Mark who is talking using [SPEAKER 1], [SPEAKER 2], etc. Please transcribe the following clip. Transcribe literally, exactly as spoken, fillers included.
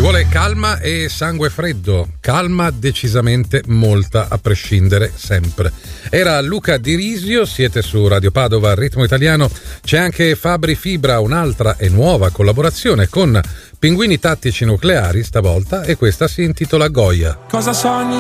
[SPEAKER 1] vuole calma e sangue freddo, calma decisamente molta, a prescindere sempre. Era Luca Di Risio, siete su Radio Padova, Ritmo Italiano. C'è anche Fabri Fibra, un'altra e nuova collaborazione con Pinguini Tattici Nucleari stavolta, e questa si intitola Goya.
[SPEAKER 2] Cosa sogni?